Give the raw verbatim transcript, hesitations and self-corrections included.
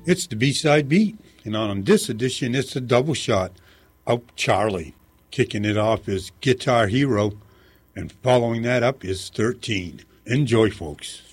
It's the B-side beat, and on this edition, it's a double shot of Charlie. Kicking it off is Guitar Hero, and following that up is thirteen. Enjoy, folks.